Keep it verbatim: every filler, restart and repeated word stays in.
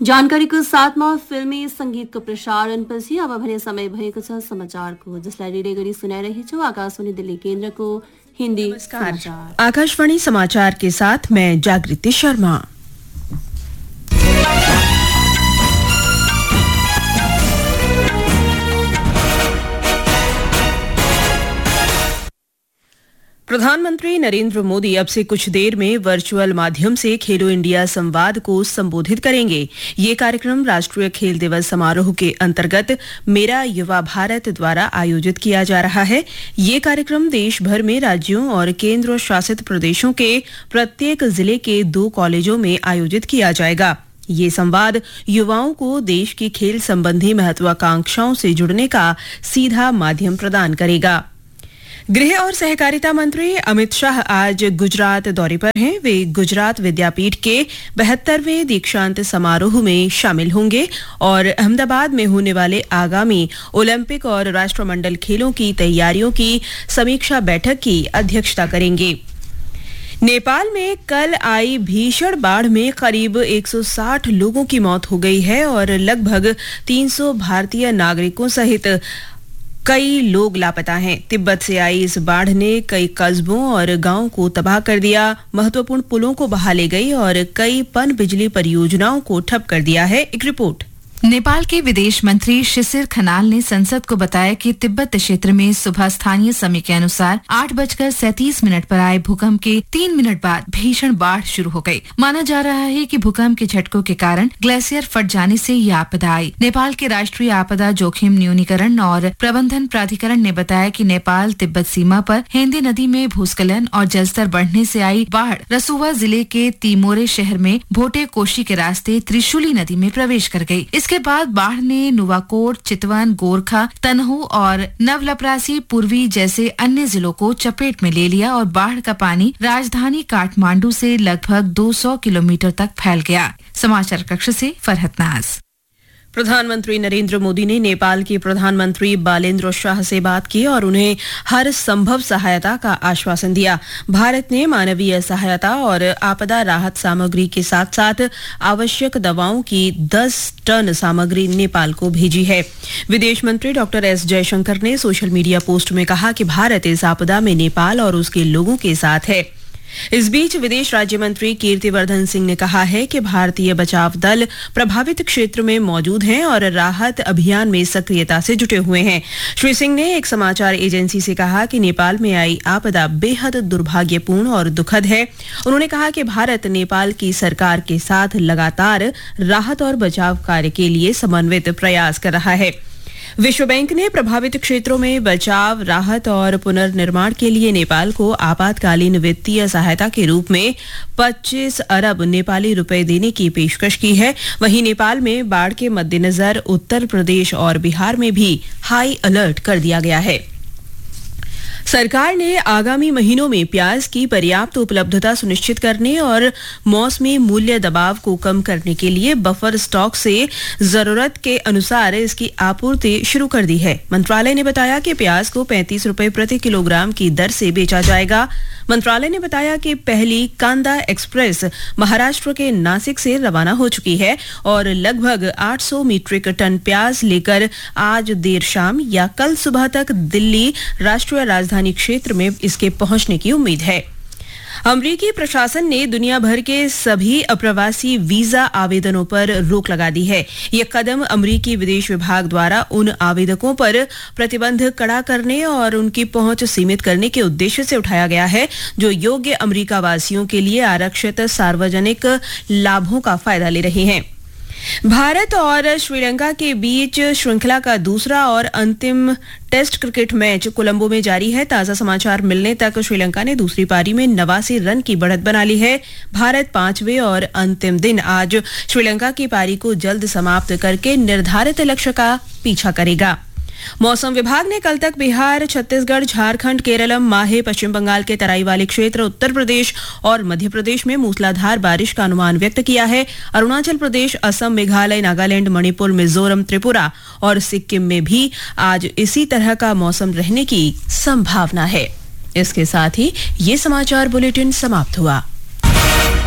जानकारी को साथमा फिल्मी संगीत को प्रसारण पछि अब भने समय भएको छ समाचारको, जसलाई रेडियो गरी सुनाइरहेछु आकाशवाणी दिल्ली केन्द्रको हिन्दी समाचार। आकाशवाणी समाचार के साथ मैं जागृति शर्मा। प्रधानमंत्री नरेंद्र मोदी अब से कुछ देर में वर्चुअल माध्यम से खेलो इंडिया संवाद को संबोधित करेंगे। ये कार्यक्रम राष्ट्रीय खेल दिवस समारोह के अंतर्गत मेरा युवा भारत द्वारा आयोजित किया जा रहा है। ये कार्यक्रम देश भर में राज्यों और केंद्र शासित प्रदेशों के प्रत्येक जिले के दो कॉलेजों में आयोजित किया जाएगा। ये संवाद युवाओं को देश की खेल संबंधी महत्वाकांक्षाओं से जुड़ने का सीधा माध्यम प्रदान करेगा। गृह और सहकारिता मंत्री अमित शाह आज गुजरात दौरे पर हैं। वे गुजरात विद्यापीठ के बहत्तरवें दीक्षांत समारोह में शामिल होंगे और अहमदाबाद में होने वाले आगामी ओलंपिक और राष्ट्रमंडल खेलों की तैयारियों की समीक्षा बैठक की अध्यक्षता करेंगे। नेपाल में कल आई भीषण बाढ़ में करीब एक सौ साठ लोगों की मौत हो गई है और लगभग तीन सौ भारतीय नागरिकों सहित कई लोग लापता हैं। तिब्बत से आई इस बाढ़ ने कई कस्बों और गांवों को तबाह कर दिया, महत्वपूर्ण पुलों को बहा ले गई और कई पन बिजली परियोजनाओं को ठप कर दिया है। एक रिपोर्ट। नेपाल के विदेश मंत्री शिशिर खनाल ने संसद को बताया कि तिब्बत क्षेत्र में सुबह स्थानीय समय के अनुसार आठ बजकर सैंतीस मिनट पर आए भूकंप के तीन मिनट बाद भीषण बाढ़ शुरू हो गई। माना जा रहा है कि भूकंप के झटकों के कारण ग्लेशियर फट जाने से ये आपदा आई। नेपाल के राष्ट्रीय आपदा जोखिम न्यूनीकरण और प्रबंधन प्राधिकरण ने बताया कि नेपाल तिब्बत सीमा पर हेंदी नदी में भूस्खलन और जलस्तर बढ़ने से आई बाढ़ रसुवा जिले के तिमोरे शहर में भोटे कोशी के रास्ते त्रिशूली नदी में प्रवेश कर गयी। इसके बाद बाढ़ ने नुवाकोट, चितवन, गोरखा, तनहू और नवलपरासी पूर्वी जैसे अन्य जिलों को चपेट में ले लिया और बाढ़ का पानी राजधानी काठमांडू से लगभग दो सौ किलोमीटर तक फैल गया। समाचार कक्ष से फरहत नाज। प्रधानमंत्री नरेंद्र मोदी ने नेपाल के प्रधानमंत्री बालेन्द्र शाह से बात की और उन्हें हर संभव सहायता का आश्वासन दिया। भारत ने मानवीय सहायता और आपदा राहत सामग्री के साथ साथ आवश्यक दवाओं की दस टन सामग्री नेपाल को भेजी है। विदेश मंत्री डॉक्टर एस जयशंकर ने सोशल मीडिया पोस्ट में कहा कि भारत इस आपदा में नेपाल और उसके लोगों के साथ है। इस बीच विदेश राज्य मंत्री कीर्तिवर्धन सिंह ने कहा है कि भारतीय बचाव दल प्रभावित क्षेत्र में मौजूद हैं और राहत अभियान में सक्रियता से जुटे हुए हैं। श्री सिंह ने एक समाचार एजेंसी से कहा कि नेपाल में आई आपदा बेहद दुर्भाग्यपूर्ण और दुखद है। उन्होंने कहा कि भारत नेपाल की सरकार के साथ लगातार राहत और बचाव कार्य के लिए समन्वित प्रयास कर रहा है। विश्व बैंक ने प्रभावित क्षेत्रों में बचाव, राहत और पुनर्निर्माण के लिए नेपाल को आपातकालीन वित्तीय सहायता के रूप में पच्चीस अरब नेपाली रुपए देने की पेशकश की है। वहीं नेपाल में बाढ़ के मद्देनजर उत्तर प्रदेश और बिहार में भी हाई अलर्ट कर दिया गया है। सरकार ने आगामी महीनों में प्याज की पर्याप्त उपलब्धता सुनिश्चित करने और मौसमी मूल्य दबाव को कम करने के लिए बफर स्टॉक से जरूरत के अनुसार इसकी आपूर्ति शुरू कर दी है। मंत्रालय ने बताया कि प्याज को पैंतीस रुपए प्रति किलोग्राम की दर से बेचा जाएगा। मंत्रालय ने बताया कि पहली कांदा एक्सप्रेस महाराष्ट्र के नासिक से रवाना हो चुकी है और लगभग आठ सौ मीट्रिक टन प्याज लेकर आज देर शाम या कल सुबह तक दिल्ली राष्ट्रीय राजधानी क्षेत्र में इसके पहुंचने की उम्मीद है। अमरीकी प्रशासन ने दुनिया भर के सभी अप्रवासी वीजा आवेदनों पर रोक लगा दी है। यह कदम अमरीकी विदेश विभाग द्वारा उन आवेदकों पर प्रतिबंध कड़ा करने और उनकी पहुंच सीमित करने के उद्देश्य से उठाया गया है, जो योग्य अमरीका वासियों के लिए आरक्षित सार्वजनिक लाभों का फायदा ले रहे हैं। भारत और श्रीलंका के बीच श्रृंखला का दूसरा और अंतिम टेस्ट क्रिकेट मैच कोलंबो में जारी है। ताजा समाचार मिलने तक श्रीलंका ने दूसरी पारी में नवासी रन की बढ़त बना ली है। भारत पांचवें और अंतिम दिन आज श्रीलंका की पारी को जल्द समाप्त करके निर्धारित लक्ष्य का पीछा करेगा। मौसम विभाग ने कल तक बिहार, छत्तीसगढ़, झारखंड, केरलम, माहे, पश्चिम बंगाल के तराई वाले क्षेत्र, उत्तर प्रदेश और मध्य प्रदेश में मूसलाधार बारिश का अनुमान व्यक्त किया है। अरुणाचल प्रदेश, असम, मेघालय, नागालैंड, मणिपुर, मिजोरम, त्रिपुरा और सिक्किम में भी आज इसी तरह का मौसम रहने की संभावना है। इसके साथ ही ये समाचार बुलेटिन समाप्त हुआ।